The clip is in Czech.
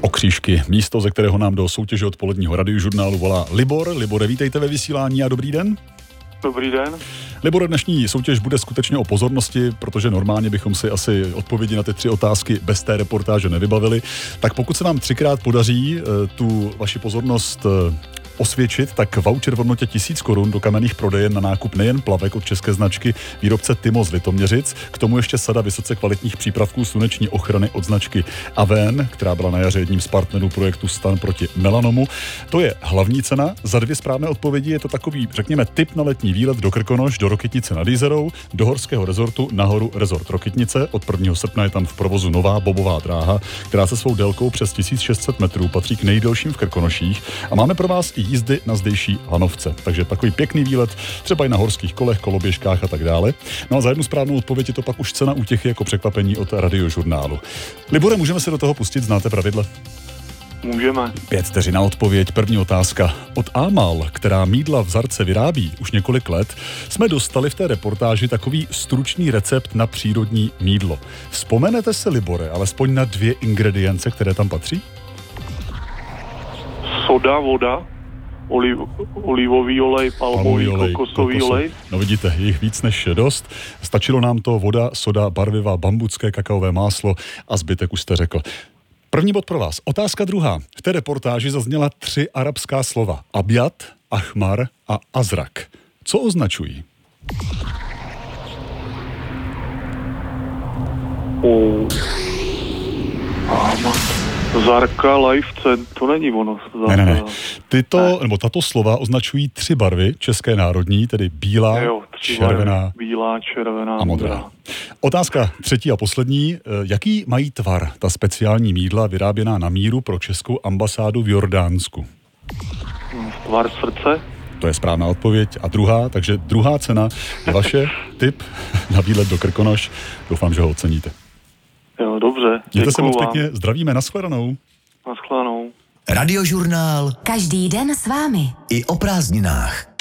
O křížky, místo, ze kterého nám do soutěže odpoledního radiožurnálu volá Libor. Libore, vítejte ve vysílání a dobrý den. Dobrý den. Libore, dnešní soutěž bude skutečně o pozornosti, protože normálně bychom si asi odpovědi na ty 3 otázky bez té reportáže nevybavili. Tak pokud se vám 3krát podaří tu vaši pozornost osvědčit, tak voucher v hodnotě 1000 korun do kamenných prodejen na nákup nejen plavek od české značky výrobce Timo z Litoměřic, k tomu ještě sada vysoce kvalitních přípravků sluneční ochrany od značky Aven, která byla na jaře jedním z partnerů projektu Stan proti melanomu. To je hlavní cena. Za 2 správné odpovědi je to takový, řekněme, tip na letní výlet do Krkonoš, do Rokytnice nad Jizerou, do horského rezortu Nahoru rezort Rokytnice. Od 1. srpna je tam v provozu nová bobová dráha, která se svou délkou přes 1600 metrů patří k nejdelším v Krkonoších a máme pro vás i jízdy na zdejší lanovce. Takže takový pěkný výlet, třeba i na horských kolech, koloběžkách a tak dále. No a za jednu správnou odpověď je to pak už cena útěchy jako překvapení od radiožurnálu. Libore, můžeme se do toho pustit, znáte pravidla? Můžeme. 5 vteřin na odpověď. První otázka. Od Amal, která mýdla v Zarce vyrábí už několik let, jsme dostali v té reportáži takový stručný recept na přírodní mýdlo. Vzpomenete se, Libore, alespoň na 2 ingredience, které tam patří? Soda, voda, olivový olej, palmový, kokosový olej. No vidíte, jich víc než dost. Stačilo nám to voda, soda, barviva, bambucké kakaové máslo a zbytek už jste řekl. První bod pro vás. Otázka druhá. V té reportáži zazněla 3 arabská slova. Abjad, Ahmar a Azrak. Co označují? Zarka, Lifecen, to není ono. Ne. Tato slova označují 3 barvy české národní, tedy bílá, červená, bílá, červená a modrá. Otázka 3. a poslední. Jaký mají tvar ta speciální mýdla vyráběná na míru pro českou ambasádu v Jordánsku? Tvar srdce. To je správná odpověď. A takže druhá cena je vaše tip na výlet do Krkonoš. Doufám, že ho oceníte. Jo, dobře. Mějte se moc pěkně, zdravíme, nashledanou. Nashledanou. Radiožurnál. Každý den s vámi. I o prázdninách.